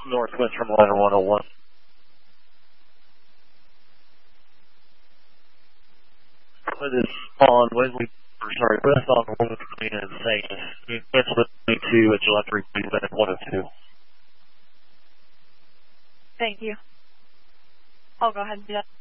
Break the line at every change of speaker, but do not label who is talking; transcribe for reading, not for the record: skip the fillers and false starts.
northwest from ladder 101. It is on Wesley, west on Woodland Green and St. It's with me to July 3, 102.
Thank you. I'll go ahead and do that.